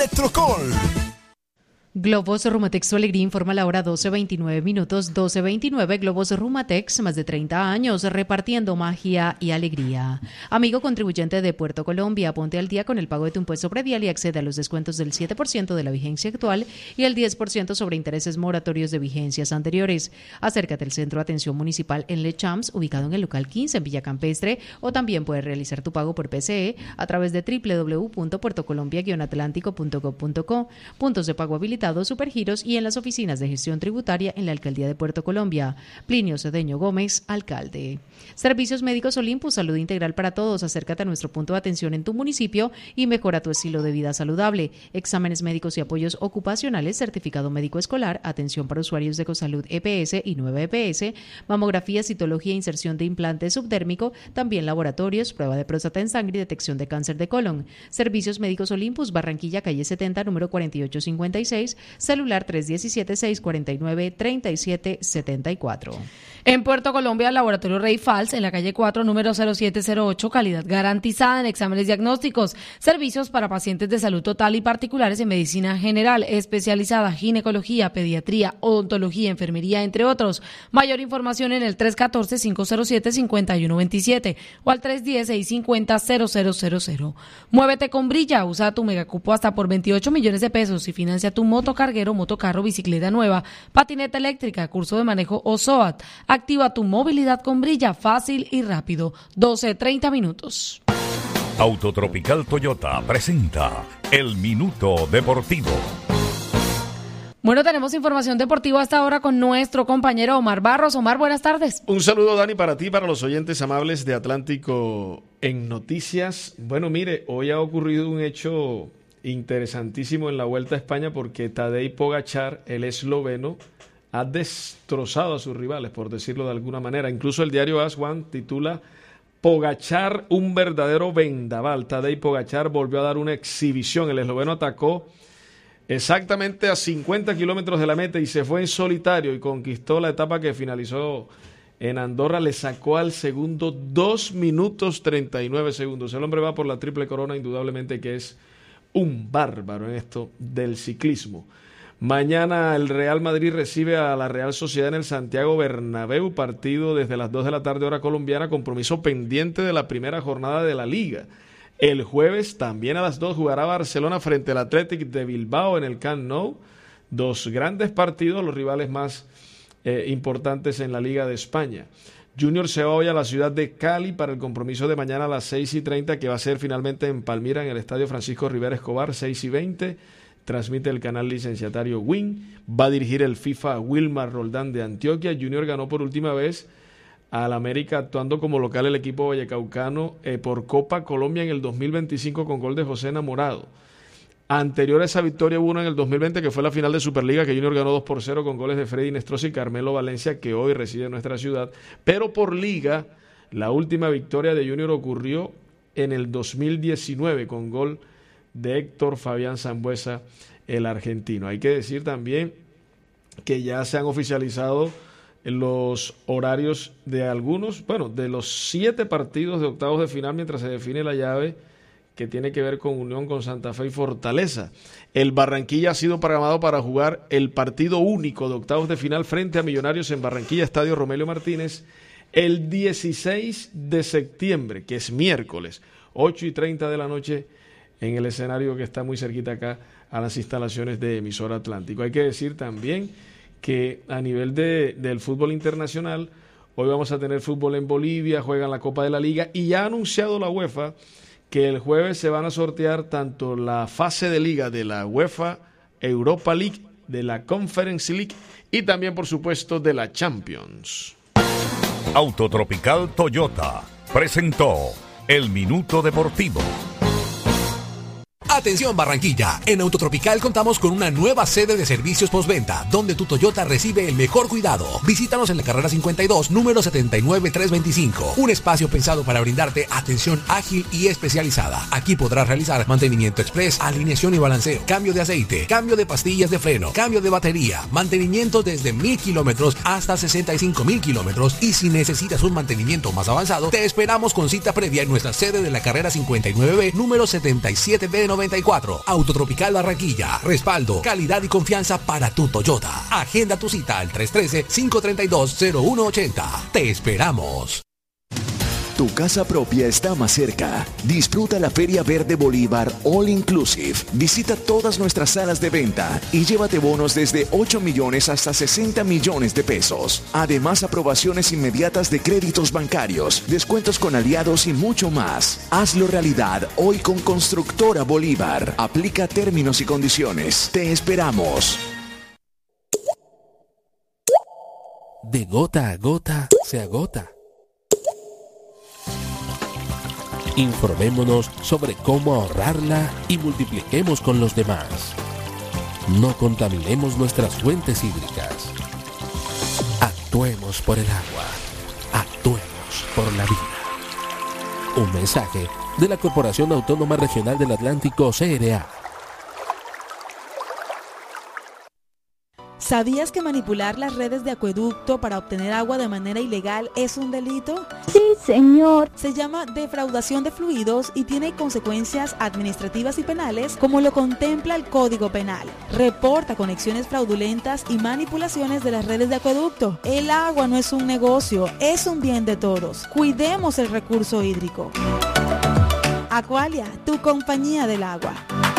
Electrocol. Globos Rumatex Tu Alegría informa la hora 12:29 minutos, 12:29. Globos Rumatex, más de 30 años repartiendo magia y alegría. Amigo contribuyente de Puerto Colombia, ponte al día con el pago de tu impuesto predial y accede a los descuentos del 7% de la vigencia actual y el 10% sobre intereses moratorios de vigencias anteriores. Acércate al Centro de Atención Municipal en Le Champs, ubicado en el local 15 en Villa Campestre, o también puedes realizar tu pago por PCE a través de www.puertocolombia-atlántico.gov.co. Puntos de pago habilitados, Supergiros y en las oficinas de gestión tributaria en la Alcaldía de Puerto Colombia. Plinio Cedeño Gómez, alcalde. Servicios Médicos Olympus, salud integral para todos. Acércate a nuestro punto de atención en tu municipio y mejora tu estilo de vida saludable. Exámenes médicos y apoyos ocupacionales, certificado médico escolar, atención para usuarios de Ecosalud EPS y 9 EPS, mamografía, citología, inserción de implante subdérmico, también laboratorios, prueba de próstata en sangre y detección de cáncer de colon. Servicios Médicos Olympus, Barranquilla, calle 70, número 4856, celular 317-649-3774. En Puerto Colombia, Laboratorio Rey Fals, en la calle 4, número 0708, calidad garantizada en exámenes diagnósticos, servicios para pacientes de salud total y particulares en medicina general, especializada, ginecología, pediatría, odontología, enfermería, entre otros. Mayor información en el 314-507-5127 o al 310-650-0000. Muévete con Brilla, usa tu megacupo hasta por 28 millones de pesos y financia tu motocarguero, motocarro, bicicleta nueva, patineta eléctrica, curso de manejo o SOAT. Activa tu movilidad con Brilla, fácil y rápido. 12:30 minutos. Autotropical Toyota presenta El Minuto Deportivo. Bueno, tenemos información deportiva hasta ahora con nuestro compañero Omar Barros. Omar, buenas tardes. Un saludo, Dani, para ti y para los oyentes amables de Atlántico en Noticias. Bueno, mire, hoy ha ocurrido un hecho interesantísimo en la Vuelta a España porque Tadej Pogačar, el esloveno, ha destrozado a sus rivales, por decirlo de alguna manera. Incluso el diario AS One titula Pogačar, un verdadero vendaval. Tadej Pogačar volvió a dar una exhibición. El esloveno atacó exactamente a 50 kilómetros de la meta y se fue en solitario y conquistó la etapa que finalizó en Andorra. Le sacó al segundo 2 minutos 39 segundos. El hombre va por la triple corona, indudablemente que es un bárbaro en esto del ciclismo. Mañana el Real Madrid recibe a la Real Sociedad en el Santiago Bernabéu, partido desde las 2 de la tarde hora colombiana, compromiso pendiente de la primera jornada de la Liga. El jueves también a las 2 jugará Barcelona frente al Athletic de Bilbao en el Camp Nou. 2 grandes partidos, los rivales más importantes en la Liga de España. Junior se va hoy a la ciudad de Cali para el compromiso de mañana a las 6:30, que va a ser finalmente en Palmira, en el Estadio Francisco Rivera Escobar, 6:20. Transmite el canal licenciatario WIN. Va a dirigir el FIFA Wilmar Roldán de Antioquia. Junior ganó por última vez al América actuando como local el equipo vallecaucano por Copa Colombia en el 2025 con gol de José Enamorado. Anterior a esa victoria hubo una en el 2020 que fue la final de Superliga, que Junior ganó 2-0 con goles de Freddy Nestroza y Carmelo Valencia, que hoy reside en nuestra ciudad. Pero por Liga, la última victoria de Junior ocurrió en el 2019 con gol de Héctor Fabián Sambueza, el argentino. Hay que decir también que ya se han oficializado los horarios de algunos, de los 7 partidos de octavos de final mientras se define la llave que tiene que ver con Unión, con Santa Fe y Fortaleza. El Barranquilla ha sido programado para jugar el partido único de octavos de final frente a Millonarios en Barranquilla, Estadio Romelio Martínez, el 16 de septiembre, que es miércoles, 8:30 de la noche, en el escenario que está muy cerquita acá a las instalaciones de Emisora Atlántico. Hay que decir también que a nivel del fútbol internacional, hoy vamos a tener fútbol en Bolivia, juegan la Copa de la Liga y ya ha anunciado la UEFA que el jueves se van a sortear tanto la fase de liga de la UEFA Europa League, de la Conference League y también, por supuesto, de la Champions. Autotropical Toyota presentó El Minuto Deportivo. Atención Barranquilla, en Autotropical contamos con una nueva sede de servicios postventa, donde tu Toyota recibe el mejor cuidado. Visítanos en la carrera 52, número 79325, un espacio pensado para brindarte atención ágil y especializada. Aquí podrás realizar mantenimiento express, alineación y balanceo, cambio de aceite, cambio de pastillas de freno, cambio de batería, mantenimiento desde 1000 kilómetros hasta 65,000 kilómetros, y si necesitas un mantenimiento más avanzado, te esperamos con cita previa en nuestra sede de la carrera 59B, número 77B90. 594. Autotropical Barranquilla. Respaldo, calidad y confianza para tu Toyota. Agenda tu cita al 313-532-0180. Te esperamos. Tu casa propia está más cerca. Disfruta la Feria Verde Bolívar All Inclusive. Visita todas nuestras salas de venta y llévate bonos desde 8 millones hasta 60 millones de pesos. Además, aprobaciones inmediatas de créditos bancarios, descuentos con aliados y mucho más. Hazlo realidad hoy con Constructora Bolívar. Aplica términos y condiciones. Te esperamos. De gota a gota se agota. Informémonos sobre cómo ahorrarla y multipliquemos con los demás. No contaminemos nuestras fuentes hídricas. Actuemos por el agua. Actuemos por la vida. Un mensaje de la Corporación Autónoma Regional del Atlántico, CRA. ¿Sabías que manipular las redes de acueducto para obtener agua de manera ilegal es un delito? Sí, señor. Se llama defraudación de fluidos y tiene consecuencias administrativas y penales como lo contempla el Código Penal. Reporta conexiones fraudulentas y manipulaciones de las redes de acueducto. El agua no es un negocio, es un bien de todos. Cuidemos el recurso hídrico. Aqualia, tu compañía del agua.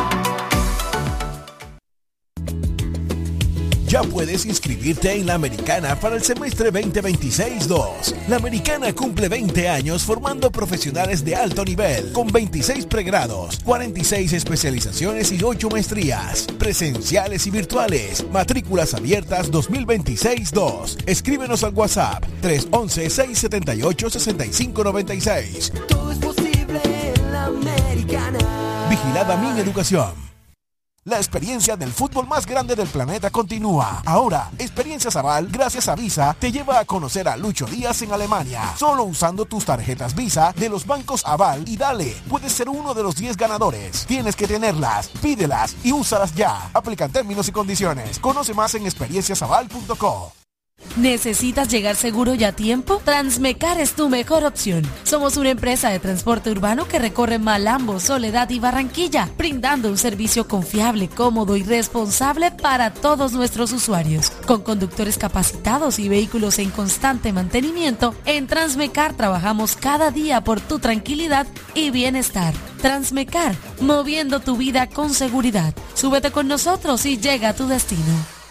Ya puedes inscribirte en La Americana para el semestre 2026-2. La Americana cumple 20 años formando profesionales de alto nivel, con 26 pregrados, 46 especializaciones y 8 maestrías, presenciales y virtuales. Matrículas abiertas 2026-2. Escríbenos al WhatsApp 311-678-6596. Todo es posible en La Americana. Vigilada Mineducación. La experiencia del fútbol más grande del planeta continúa. Ahora, Experiencias Aval, gracias a Visa, te lleva a conocer a Lucho Díaz en Alemania. Solo usando tus tarjetas Visa de los bancos Aval y dale, puedes ser uno de los 10 ganadores. Tienes que tenerlas, pídelas y úsalas ya. Aplican términos y condiciones. Conoce más en experienciasaval.co. ¿Necesitas llegar seguro y a tiempo? Transmecar es tu mejor opción. Somos una empresa de transporte urbano que recorre Malambo, Soledad y Barranquilla, brindando un servicio confiable, cómodo y responsable para todos nuestros usuarios. Con conductores capacitados y vehículos en constante mantenimiento, en Transmecar trabajamos cada día por tu tranquilidad y bienestar. Transmecar, moviendo tu vida con seguridad. Súbete con nosotros y llega a tu destino.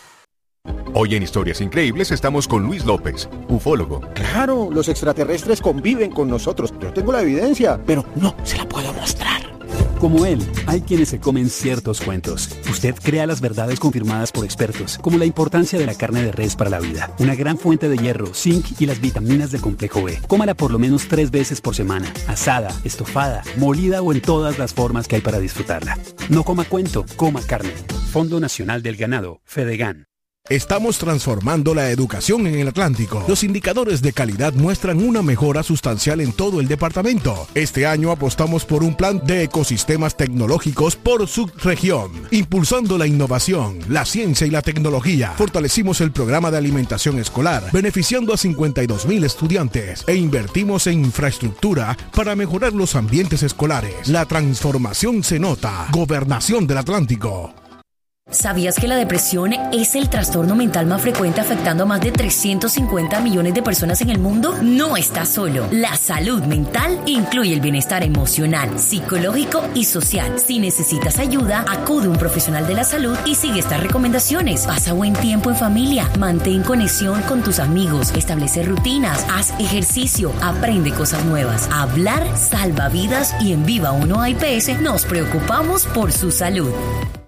Hoy en Historias Increíbles estamos con Luis López, ufólogo. Claro, los extraterrestres conviven con nosotros. Yo tengo la evidencia, pero no se la puedo mostrar. Como él, hay quienes se comen ciertos cuentos. Usted crea las verdades confirmadas por expertos, como la importancia de la carne de res para la vida, una gran fuente de hierro, zinc y las vitaminas del complejo B. Cómala por lo menos 3 veces por semana, asada, estofada, molida o en todas las formas que hay para disfrutarla. No coma cuento, coma carne. Fondo Nacional del Ganado, Fedegan. Estamos transformando la educación en el Atlántico. Los indicadores de calidad muestran una mejora sustancial en todo el departamento. Este año apostamos por un plan de ecosistemas tecnológicos por subregión, impulsando la innovación, la ciencia y la tecnología. Fortalecimos el programa de alimentación escolar, beneficiando a 52,000 estudiantes, e invertimos en infraestructura para mejorar los ambientes escolares. La transformación se nota. Gobernación del Atlántico. ¿Sabías que la depresión es el trastorno mental más frecuente afectando a más de 350 millones de personas en el mundo? No estás solo. La salud mental incluye el bienestar emocional, psicológico y social. Si necesitas ayuda, acude a un profesional de la salud y sigue estas recomendaciones. Pasa buen tiempo en familia, mantén conexión con tus amigos, establece rutinas, haz ejercicio, aprende cosas nuevas. Hablar salva vidas y en Viva 1 AIPS nos preocupamos por su salud.